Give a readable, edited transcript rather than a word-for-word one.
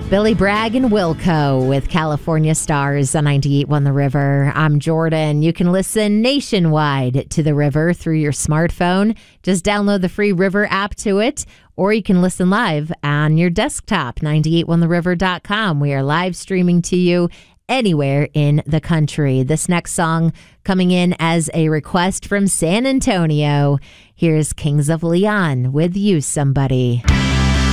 Billy Bragg and Wilco with California Stars on 98.1 The River. I'm Jordan. You can listen nationwide to The River through your smartphone. Just download the free River app to it, or you can listen live on your desktop, 981theriver.com. We are live streaming to you anywhere in the country. This next song coming in as a request from San Antonio. Here's Kings of Leon with You Somebody.